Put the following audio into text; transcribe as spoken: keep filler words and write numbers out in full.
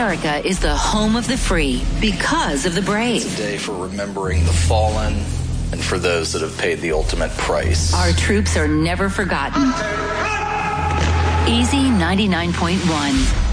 America is the home of the free because of the brave. It's a day for remembering the fallen and for those that have paid the ultimate price. Our troops are never forgotten. Easy ninety-nine point one.